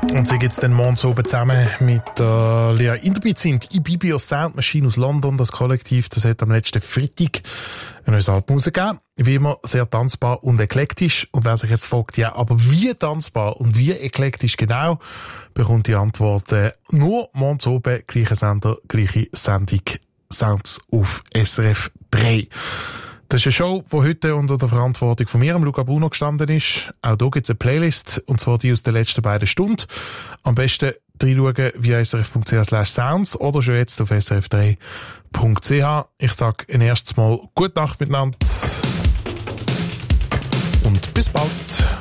Und sie gibt's dann morgens oben zusammen mit Lea Inderbiet sind Ibibios Sound Machine aus London, das Kollektiv. Das hat am letzten Freitag ein neues Album rausgegeben. Wie immer sehr tanzbar und eklektisch. Und wer sich jetzt fragt, ja, aber wie tanzbar und wie eklektisch genau, bekommt die Antwort nur morgens oben, gleicher Sender, gleiche Sendung, Sounds auf SRF 3. Das ist eine Show, die heute unter der Verantwortung von mir, Luca Bruno, gestanden ist. Auch hier gibt es eine Playlist, und zwar die aus den letzten beiden Stunden. Am besten reinschauen via srf.ch/sounds oder schon jetzt auf srf3.ch. Ich sage ein erstes Mal gute Nacht miteinander und bis bald.